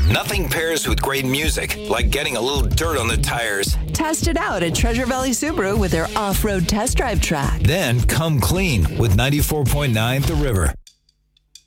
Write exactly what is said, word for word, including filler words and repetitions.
Nothing pairs with great music like getting a little dirt on the tires. Test it out at Treasure Valley Subaru with their off-road test drive track. Then come clean with ninety-four point nine The River.